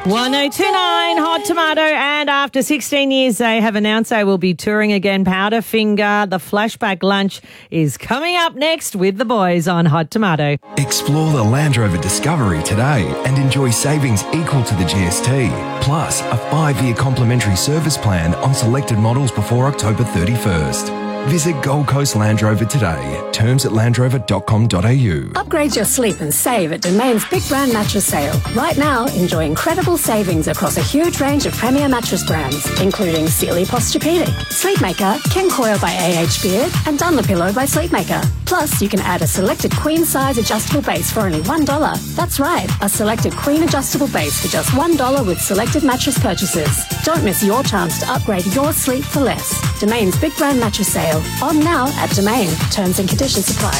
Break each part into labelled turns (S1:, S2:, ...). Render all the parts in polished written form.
S1: 1029 Hot Tomato, and after 16 years they have announced they will be touring again. Powderfinger, the flashback lunch is coming up next with the boys on Hot Tomato.
S2: Explore the Land Rover Discovery today and enjoy savings equal to the GST, plus a 5-year complimentary service plan on selected models before October 31st. Visit Gold Coast Land Rover today. Terms at landrover.com.au.
S3: Upgrade your sleep and save at Domain's Big Brand Mattress Sale. Right now, enjoy incredible savings across a huge range of premier mattress brands, including Sealy Posturepedic, Sleepmaker, Ken Coil by A.H. Beard, and Dunlopillow by Sleepmaker. Plus, you can add a selected queen-size adjustable base for only $1. That's right, a selected queen adjustable base for just $1 with selected mattress purchases. Don't miss your chance to upgrade your sleep for less. Domain's Big Brand Mattress Sale. On now at Domain. Terms and conditions apply.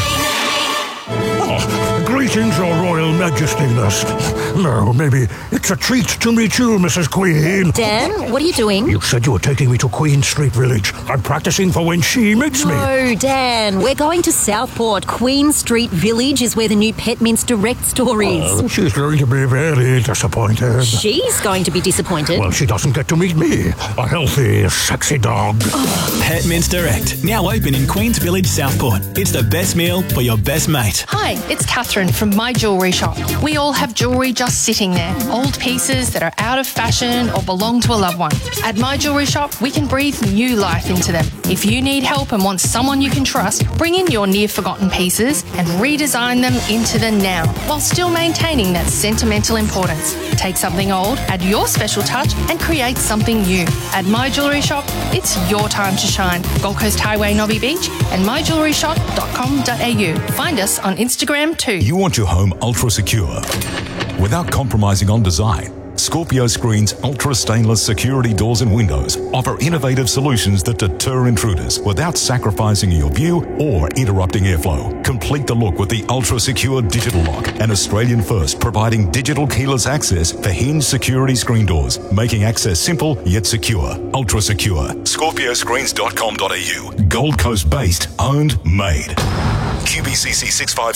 S4: Greetings, Your Royal Majestiness. No, maybe it's a treat to meet you, Mrs. Queen.
S5: Dan, what are you doing?
S4: You said you were taking me to Queen Street Village. I'm practicing for when she meets me.
S5: No, Dan, we're going to Southport. Queen Street Village is where the new Pet Mince Direct store is.
S4: Oh, she's going to be very disappointed.
S5: She's going to be disappointed.
S4: Well, she doesn't get to meet me, a healthy, sexy dog.
S6: Pet Mince Direct, now open in Queens Village, Southport. It's the best meal for your best mate.
S7: Hi, it's Catherine from My Jewellery Shop. We all have jewellery just sitting there, old pieces that are out of fashion or belong to a loved one. At My Jewellery Shop, we can breathe new life into them. If you need help and want someone you can trust, bring in your near-forgotten pieces and redesign them into the now, while still maintaining that sentimental importance. Take something old, add your special touch, and create something new. At My Jewellery Shop, it's your time to shine. Gold Coast Highway, Nobby Beach, and myjewelleryshop.com.au. Find us on Instagram too.
S8: You want your home ultra secure without compromising on design. Scorpio Screen's ultra stainless security doors and windows offer innovative solutions that deter intruders without sacrificing your view or interrupting airflow. Complete the look with the ultra secure digital lock, an Australian first providing digital keyless access for hinged security screen doors, making access simple yet secure. Ultra secure. ScorpioScreens.com.au. Gold Coast based, owned, made. QBCC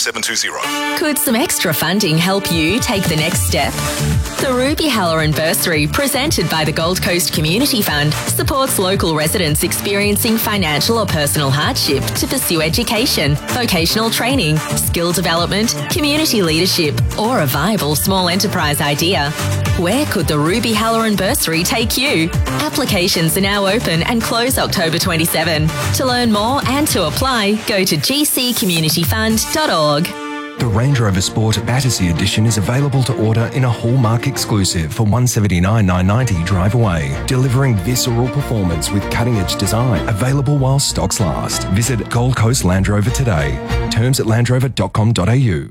S8: 65720.
S9: Could some extra funding help you take the next step? The Ruby Halloran Bursary, presented by the Gold Coast Community Fund, supports local residents experiencing financial or personal hardship to pursue education, vocational training, skill development, community leadership, or a viable small enterprise idea. Where could the Ruby Halloran Bursary take you? Applications are now open and close October 27. To learn more and to apply, go to gccommunityfund.org.
S2: The Range Rover Sport Battersea Edition is available to order in a Hallmark exclusive for $179,990 drive away, delivering visceral performance with cutting-edge design. Available while stocks last. Visit Gold Coast Land Rover today. Terms at landrover.com.au.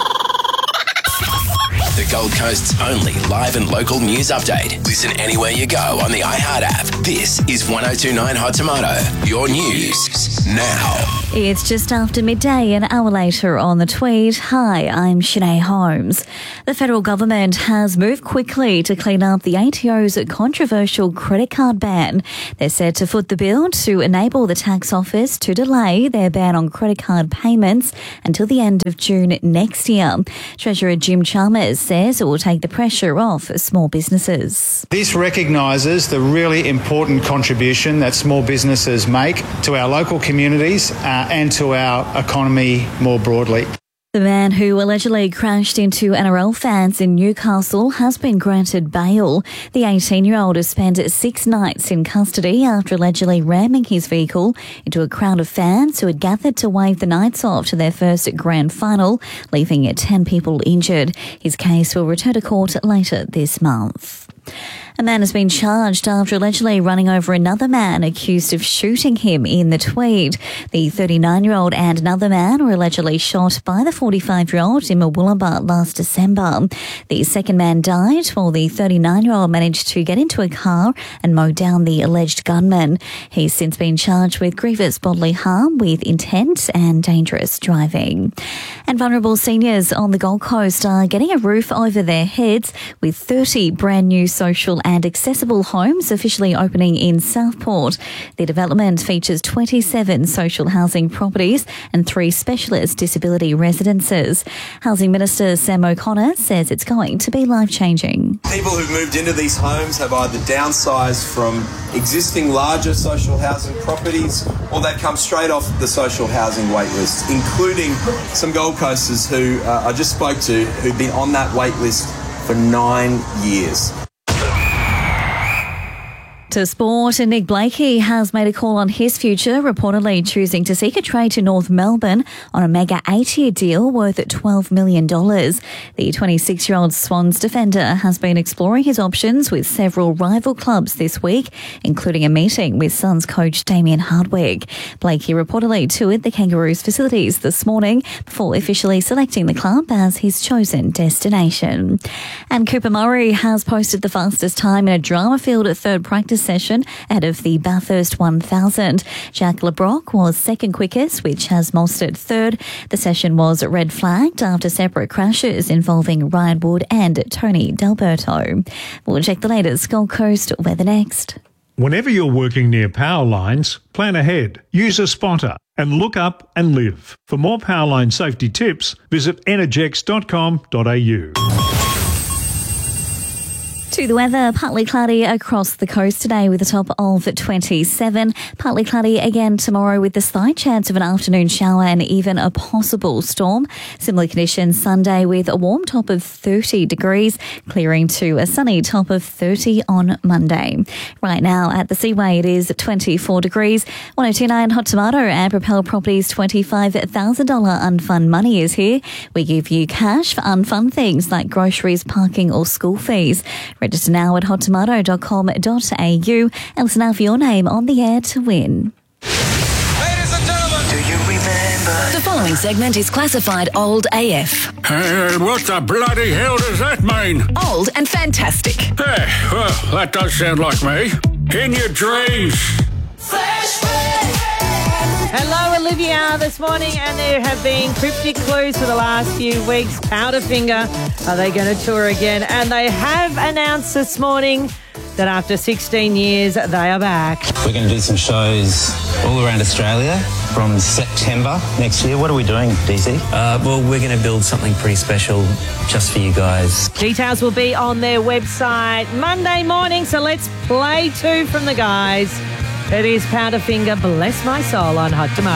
S10: The Gold Coast's only live and local news update. Listen anywhere you go on the iHeart app. This is 1029 Hot Tomato. Your news now.
S11: It's just after midday, an hour later on the Tweed. Hi, I'm Sinead Holmes. The federal government has moved quickly to clean up the ATO's controversial credit card ban. They're set to foot the bill to enable the tax office to delay their ban on credit card payments until the end of June next year. Treasurer Jim Chalmers says it will take the pressure off small businesses.
S12: This recognises the really important contribution that small businesses make to our local communities and to our economy more broadly.
S11: The man who allegedly crashed into NRL fans in Newcastle has been granted bail. The 18-year-old has spent 6 nights in custody after allegedly ramming his vehicle into a crowd of fans who had gathered to wave the Knights off to their first grand final, leaving 10 people injured. His case will return to court later this month. A man has been charged after allegedly running over another man accused of shooting him in the Tweed. The 39-year-old and another man were allegedly shot by the 45-year-old in Murwillumbah last December. The second man died while the 39-year-old managed to get into a car and mow down the alleged gunman. He's since been charged with grievous bodily harm with intent and dangerous driving. And vulnerable seniors on the Gold Coast are getting a roof over their heads with 30 brand new social and accessible homes officially opening in Southport. The development features 27 social housing properties and 3 specialist disability residences. Housing Minister Sam O'Connor says it's going to be life-changing.
S13: People who've moved into these homes have either downsized from existing larger social housing properties or they've come straight off the social housing wait list, including some Gold Coasters who I just spoke to who've been on that wait list for 9 years.
S11: To sport, Nick Blakey has made a call on his future, reportedly choosing to seek a trade to North Melbourne on a mega 8-year deal worth $12 million. The 26-year-old Swans defender has been exploring his options with several rival clubs this week, including a meeting with Suns coach Damien Hardwick. Blakey reportedly toured the Kangaroos facilities this morning before officially selecting the club as his chosen destination. And Cooper Murray has posted the fastest time in a drama-filled third practice session ahead of the Bathurst 1000. Jack LeBrock was second quickest, with Chaz Mostert third. The session was red flagged after separate crashes involving Ryan Wood and Tony D'Alberto. We'll check the latest Gold Coast weather next.
S4: Whenever you're working near power lines, plan ahead, use a spotter and look up and live. For more power line safety tips, visit energex.com.au.
S11: To the weather, partly cloudy across the coast today with a top of 27. Partly cloudy again tomorrow with the slight chance of an afternoon shower and even a possible storm. Similar conditions Sunday with a warm top of 30 degrees, clearing to a sunny top of 30 on Monday. Right now at the Seaway it is 24 degrees. 1029 Hot Tomato and Propel Properties $25,000 unfun money is here. We give you cash for unfun things like groceries, parking or school fees. Register now at hottomato.com.au and listen out for your name on the air to win.
S14: Ladies and gentlemen, do you remember?
S15: The following segment is classified old AF.
S14: Hey, what the bloody hell does that mean?
S15: Old and fantastic.
S14: Hey, well, that does sound like me. In your dreams.
S1: Hello, Olivia, this morning, and there have been cryptic clues for the last few weeks. Powderfinger, are they going to tour again? And they have announced this morning that after 16 years, they are back.
S16: We're going to do some shows all around Australia from September next year. What are we doing, DC?
S17: Well, we're going to build something pretty special just for you guys.
S1: Details will be on their website Monday morning, so let's play 2 from the guys. It is Powderfinger, Bless My Soul on Hot Tomato.